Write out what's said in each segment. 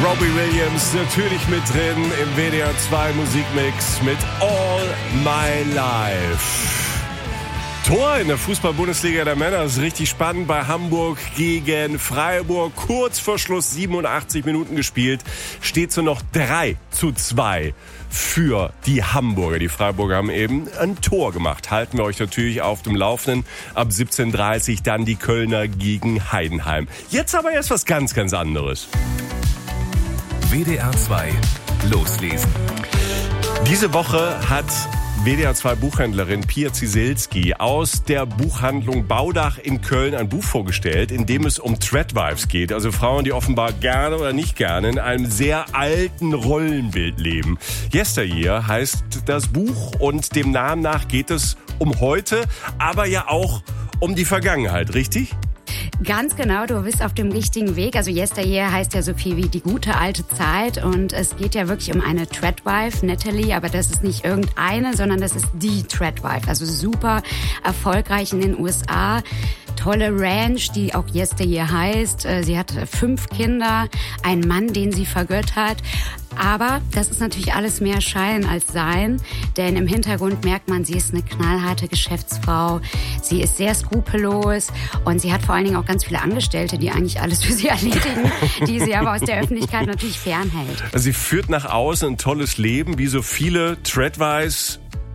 Robbie Williams natürlich mit drin im WDR 2 Musikmix mit All My Life. Tor in der Fußball-Bundesliga der Männer ist richtig spannend bei Hamburg gegen Freiburg. Kurz vor Schluss 87 Minuten gespielt. Steht so noch 3:2 für die Hamburger. Die Freiburger haben eben ein Tor gemacht. Halten wir euch natürlich auf dem Laufenden. Ab 17:30 dann die Kölner gegen Heidenheim. Jetzt aber erst was ganz, ganz anderes. WDR 2 loslesen. Diese Woche hat WDR 2 Buchhändlerin Pia Zieselski aus der Buchhandlung Baudach in Köln ein Buch vorgestellt, in dem es um Tradwives geht. Also Frauen, die offenbar gerne oder nicht gerne in einem sehr alten Rollenbild leben. Yesteryear heißt das Buch und dem Namen nach geht es um heute, aber ja auch um die Vergangenheit, richtig? Ganz genau, du bist auf dem richtigen Weg. Also Yesteryear heißt ja so viel wie die gute alte Zeit und es geht ja wirklich um eine Tradwife, Natalie, aber das ist nicht irgendeine, sondern das ist die Tradwife. Also super erfolgreich in den USA. Tolle Ranch, die auch Yesteryear heißt. Sie hat 5 Kinder, einen Mann, den sie vergöttert. Aber das ist natürlich alles mehr Schein als Sein, denn im Hintergrund merkt man, sie ist eine knallharte Geschäftsfrau. Sie ist sehr skrupellos und sie hat vor allen Dingen auch ganz viele Angestellte, die eigentlich alles für sie erledigen, die sie aber aus der Öffentlichkeit natürlich fernhält. Sie führt nach außen ein tolles Leben, wie so viele Tradwives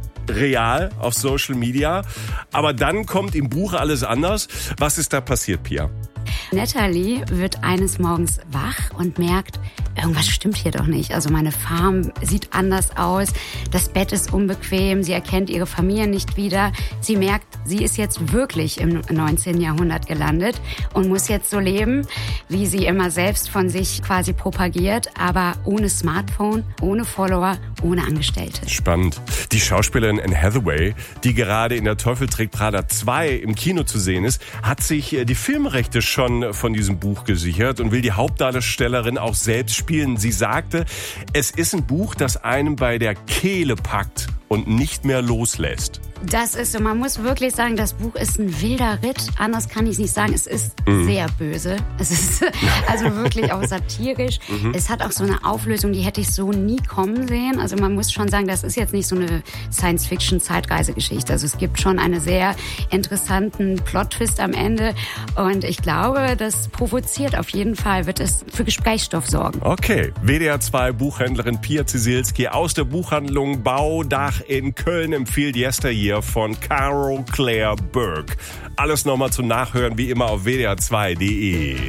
real auf Social Media. Aber dann kommt im Buch alles anders. Was ist da passiert, Pia? Natalie wird eines Morgens wach und merkt, irgendwas stimmt hier doch nicht. Also meine Farm sieht anders aus, das Bett ist unbequem, sie erkennt ihre Familie nicht wieder. Sie merkt, sie ist jetzt wirklich im 19. Jahrhundert gelandet und muss jetzt so leben, wie sie immer selbst von sich quasi propagiert, aber ohne Smartphone, ohne Follower, ohne Angestellte. Spannend. Die Schauspielerin Anne Hathaway, die gerade in Der Teufel trägt Prada 2 im Kino zu sehen ist, hat sich die Filmrechte schon von diesem Buch gesichert und will die Hauptdarstellerin auch selbst spielen. Sie sagte, es ist ein Buch, das einem bei der Kehle packt und nicht mehr loslässt. Das ist so, man muss wirklich sagen, das Buch ist ein wilder Ritt. Anders kann ich es nicht sagen. Es ist sehr böse. Es ist also wirklich auch satirisch. Es hat auch so eine Auflösung, die hätte ich so nie kommen sehen. Also man muss schon sagen, das ist jetzt nicht so eine Science-Fiction-Zeitreisegeschichte. Also es gibt schon einen sehr interessanten Plot-Twist am Ende. Und ich glaube, das provoziert auf jeden Fall, wird es für Gesprächsstoff sorgen. Okay, WDR 2 Buchhändlerin Pia Zieselski aus der Buchhandlung Baudach in Köln empfiehlt Yesteryear von Carol Claire Burke. Alles nochmal zum Nachhören wie immer auf wdr2.de.